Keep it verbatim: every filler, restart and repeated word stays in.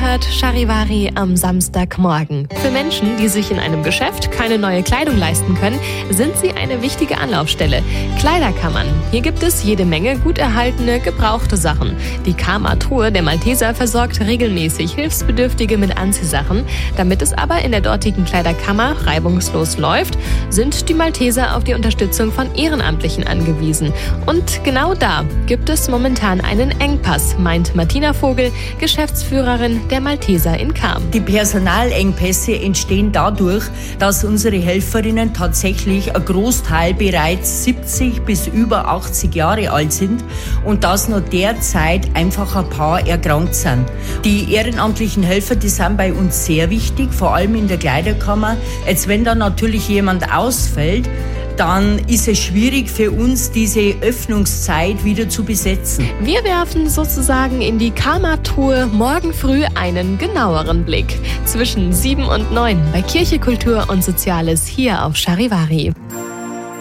hört Charivari am Samstagmorgen. Für Menschen, die sich in einem Geschäft keine neue Kleidung leisten können, sind sie eine wichtige Anlaufstelle. Kleiderkammern. Hier gibt es jede Menge gut erhaltene, gebrauchte Sachen. Die Karma-Truhe der Malteser versorgt regelmäßig Hilfsbedürftige mit Anziehsachen. Damit es aber in der dortigen Kleiderkammer reibungslos läuft, sind die Malteser auf die Unterstützung von Ehrenamtlichen angewiesen. Und genau da gibt es momentan einen Engpass, meint Martina Vogel, Geschäftsführerin der Malteser in Cham. Die Personalengpässe entstehen dadurch, dass unsere Helferinnen tatsächlich ein Großteil bereits siebzig bis über achtzig Jahre alt sind und dass noch derzeit einfach ein paar erkrankt sind. Die ehrenamtlichen Helfer, die sind bei uns sehr wichtig, vor allem in der Kleiderkammer. Jetzt, wenn da natürlich jemand ausfällt, dann ist es schwierig für uns, diese Öffnungszeit wieder zu besetzen. Wir werfen sozusagen in die Karma-Truhe morgen früh einen genaueren Blick. Zwischen sieben und neun bei Kirche, Kultur und Soziales hier auf Charivari.